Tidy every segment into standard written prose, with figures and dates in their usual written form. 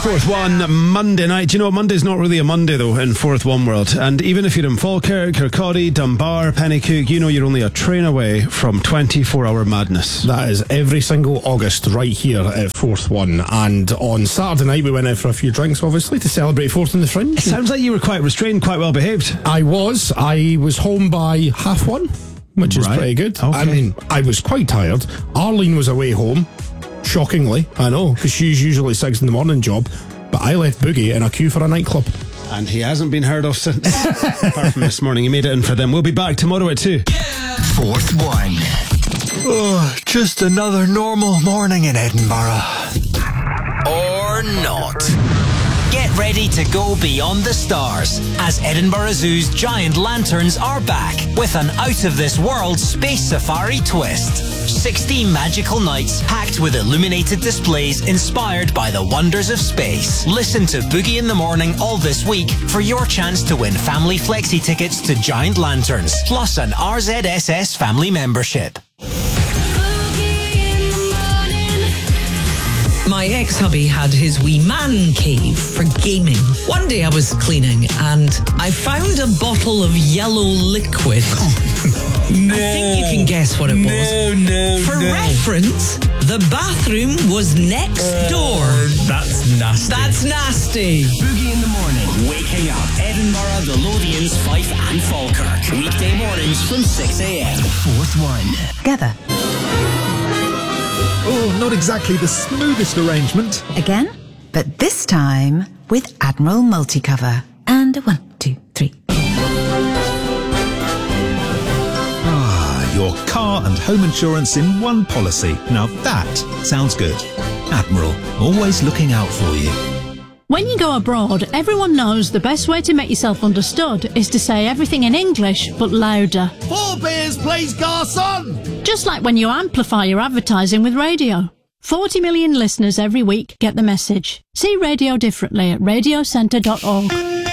Fourth One, Monday night. You know, Monday's not really a Monday, though, in Fourth One world. And even if you're in Falkirk, Kirkcaldy, Dunbar, Pennycook, you know you're only a train away from 24-hour madness. That is every single August right here at Fourth One. And on Saturday night, we went out for a few drinks, obviously, to celebrate Fourth in the Fringe. It sounds like you were quite restrained, quite well behaved. I was home by 1:30, which is pretty good. Okay. I mean, I was quite tired. Arlene was away home. Shockingly, I know, because she's usually 6 in the morning job, but I left Boogie in a queue for a nightclub. And he hasn't been heard of since. Apart from this morning, he made it in for them. We'll be back tomorrow at 2. Fourth One. Oh, just another normal morning in Edinburgh. Or not. Get ready to go beyond the stars as Edinburgh Zoo's giant lanterns are back with an out-of-this-world space safari twist. 60 magical nights packed with illuminated displays inspired by the wonders of space. Listen to Boogie in the Morning all this week for your chance to win family flexi tickets to Giant Lanterns, plus an RZSS family membership. My ex-hubby had his wee man cave for gaming. One day I was cleaning and I found a bottle of yellow liquid. No. I think you can guess what it was. For reference, the bathroom was next door. That's nasty. That's nasty. Boogie in the Morning, waking up Edinburgh, the Lothians, Fife and Falkirk. Weekday mornings from 6 a.m. Fourth One. Together. Oh, not exactly the smoothest arrangement. Again, but this time with Admiral Multicover. And 1, 2, 3. Your car and home insurance in one policy. Now that sounds good. Admiral, always looking out for you. When you go abroad, everyone knows the best way to make yourself understood is to say everything in English, but louder. 4 beers, please, garçon! Just like when you amplify your advertising with radio. 40 million listeners every week get the message. See radio differently at radiocentre.org.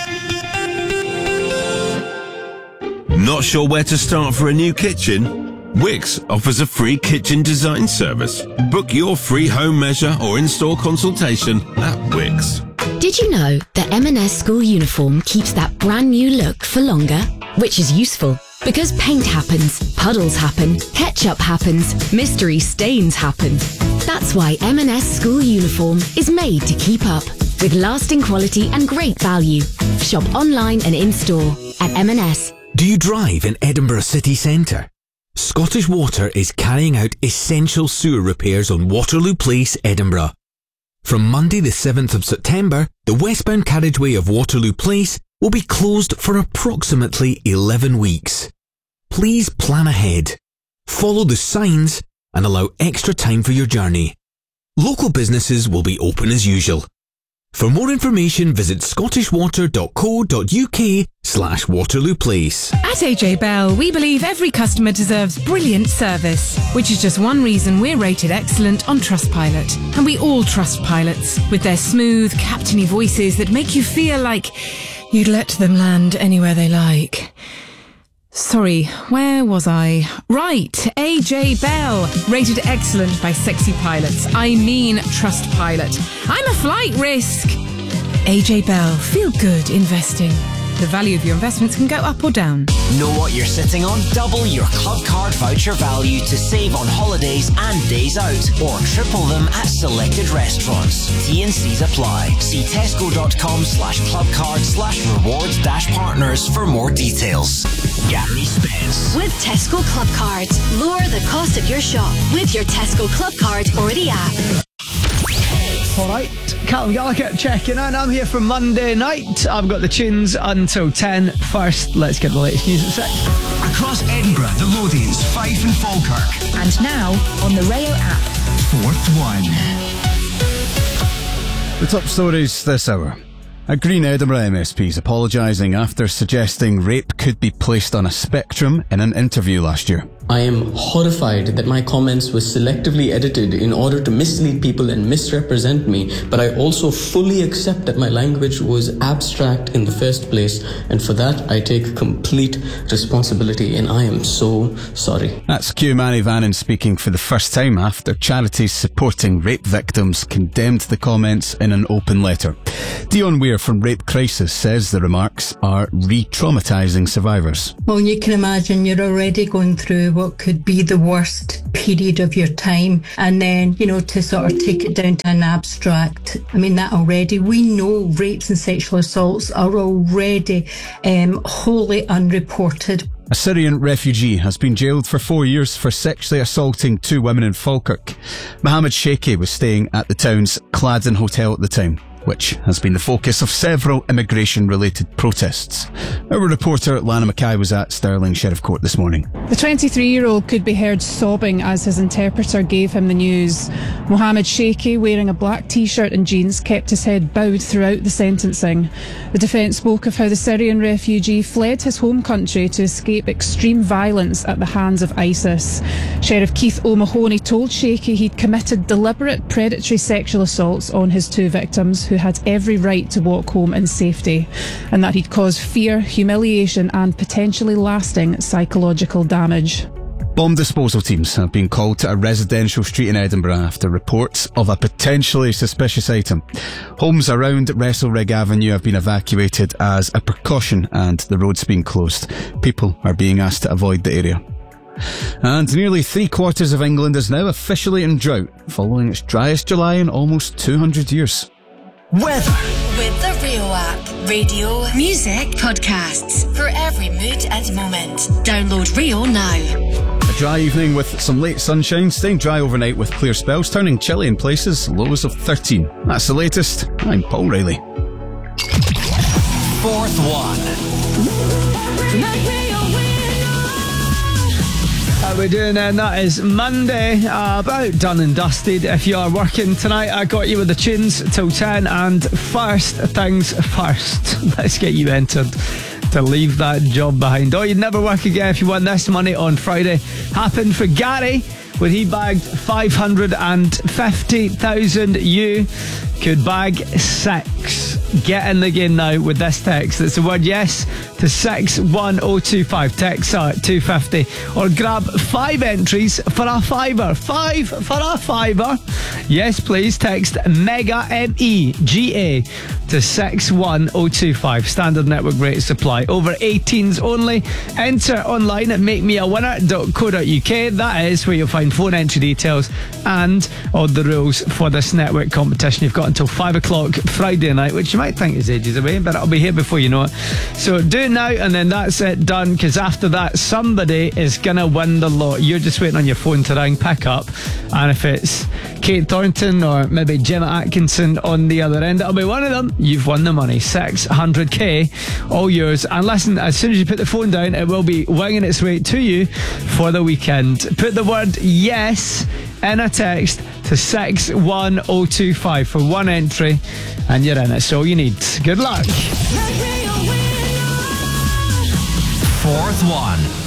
Not sure where to start for a new kitchen? Wix offers a free kitchen design service. Book your free home measure or install consultation at Wix. Did you know that M&S school uniform keeps that brand new look for longer? Which is useful, because paint happens, puddles happen, ketchup happens, mystery stains happen. That's why M&S school uniform is made to keep up, with lasting quality and great value. Shop online and in-store at M&S. Do you drive in Edinburgh city centre? Scottish Water is carrying out essential sewer repairs on Waterloo Place, Edinburgh. From Monday the 7th of September, the westbound carriageway of Waterloo Place will be closed for approximately 11 weeks. Please plan ahead, follow the signs and allow extra time for your journey. Local businesses will be open as usual. For more information, visit scottishwater.co.uk/Waterloo Place. At AJ Bell, we believe every customer deserves brilliant service, which is just one reason we're rated excellent on Trustpilot. And we all trust pilots, with their smooth, captainy voices that make you feel like you'd let them land anywhere they like. Sorry, where was I? Right, AJ Bell, rated excellent by sexy pilots. I mean Trustpilot. I'm a flight risk. AJ Bell, feel good investing. The value of your investments can go up or down. Know what you're sitting on? Double your club card voucher value to save on holidays and days out, or triple them at selected restaurants. T&Cs apply. See tesco.com/clubcard/rewards-partners for more details. Gary Spence. With Tesco Club Cards, lower the cost of your shop with your Tesco Club Card or the app. Alright, Callum Gallagher checking in. I'm here for Monday night. I've got the tunes until 10. First, let's get the latest news at 6. Across Edinburgh, the Lothians, Fife and Falkirk. And now on the Rayo app. Fourth One. The top stories this hour. A Green Edinburgh MSP is apologising after suggesting rape could be placed on a spectrum in an interview last year. I am horrified that my comments were selectively edited in order to mislead people and misrepresent me, but I also fully accept that my language was abstract in the first place, and for that I take complete responsibility, and I am so sorry. That's Q Manny Vannon speaking for the first time after charities supporting rape victims condemned the comments in an open letter. Dion Weir from Rape Crisis says the remarks are re-traumatising survivors. Well, you can imagine you're already going through what could be the worst period of your time, and then, to sort of take it down to an abstract. I mean, that already, we know rapes and sexual assaults are already wholly unreported. A Syrian refugee has been jailed for 4 years for sexually assaulting 2 women in Falkirk. Mohammed Sheikhi was staying at the town's Cladden Hotel at the time, which has been the focus of several immigration-related protests. Our reporter Lana Mackay was at Stirling Sheriff Court this morning. The 23-year-old could be heard sobbing as his interpreter gave him the news. Mohammed Sheikhi, wearing a black t-shirt and jeans, kept his head bowed throughout the sentencing. The defence spoke of how the Syrian refugee fled his home country to escape extreme violence at the hands of ISIS. Sheriff Keith O'Mahony told Sheikhi he'd committed deliberate predatory sexual assaults on his 2 victims, who had every right to walk home in safety, and that he'd caused fear, humiliation and potentially lasting psychological damage. Bomb disposal teams have been called to a residential street in Edinburgh after reports of a potentially suspicious item. Homes around Wrestle-Rig Avenue have been evacuated as a precaution and the road's been closed. People are being asked to avoid the area. And nearly 3/4 of England is now officially in drought, following its driest July in almost 200 years. Weather. With the Rio app. Radio, music, podcasts. For every mood and moment. Download Rio now. A dry evening with some late sunshine, staying dry overnight with clear spells, turning chilly in places, lows of 13. That's the latest. I'm Paul Riley. 4th one. How we doing then? That is Monday, about done and dusted. If you are working tonight, I got you with the tunes till 10, and first things first, let's get you entered to leave that job behind. Oh, you'd never work again if you won this money on Friday. Happened for Gary when he bagged 550,000. You could bag 6. Get in the game now with this text. It's the word yes to 61025. Text 250, or grab 5 entries for a fiver. 5 for a fiver. Yes, please. Text MEGA MEGA to 61025. Standard network rates apply. Over 18s only. Enter online at makemeawinner.co.uk. That is where you'll find phone entry details and all the rules for this network competition. You've got until 5 o'clock Friday night, which you might think is ages away, but it'll be here before you know it. So do it now, and then that's it done, because after that somebody is gonna win the lot. You're just waiting on your phone to ring, pick up, and if it's Kate Thornton or maybe Gemma Atkinson on the other end, it'll be one of them. You've won the money. 600k, all yours. And listen, as soon as you put the phone down, it will be winging its way to you for the weekend. Put the word yes in a text to 61025 for 1 entry, and you're in. It's all you need. Good luck. 4th one.